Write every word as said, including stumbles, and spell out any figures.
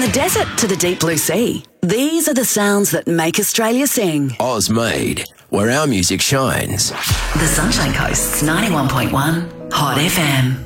the desert to the deep blue sea, these are the sounds that make Australia sing. Ozmade, where our music shines. The Sunshine Coast's ninety-one point one Hot F M.